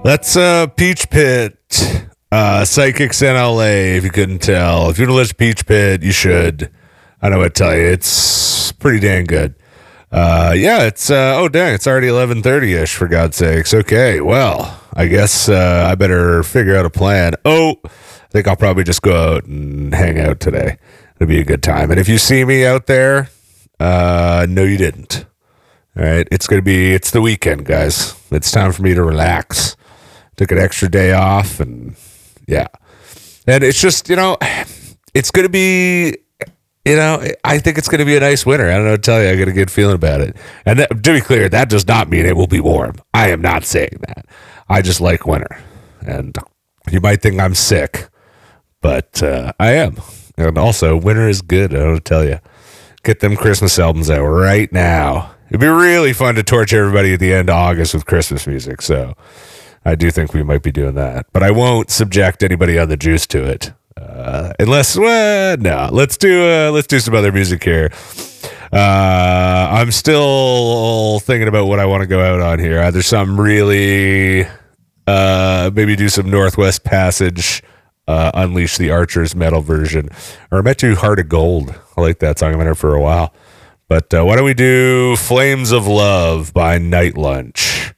That's Peach Pit, Psychics NLA, if you couldn't tell. If you don't listen to Peach Pit, you should. I know what to tell you. It's pretty dang good. Yeah, it's, oh dang, it's already 11:30-ish, for God's sakes. Okay, well, I guess I better figure out a plan. Oh, I think I'll probably just go out and hang out today. It'll be a good time. And if you see me out there, no, you didn't. All right, it's the weekend, guys. It's time for me to relax. Took an extra day off, and yeah. And it's just, it's going to be, I think it's going to be a nice winter. I don't know what to tell you. I got a good feeling about it. And to be clear, that does not mean it will be warm. I am not saying that. I just like winter. And you might think I'm sick, but I am. And also, winter is good, I don't know what to tell you. Get them Christmas albums out right now. It'd be really fun to torch everybody at the end of August with Christmas music, so I do think we might be doing that. But I won't subject anybody on the juice to it. Unless, no, let's do some other music here. I'm still thinking about what I want to go out on here. Either some really, maybe do some Northwest Passage, Unleash the Archers metal version, or I might do Heart of Gold. I like that song. I've been here for a while. But why don't we do Flames of Love by Night Lunch?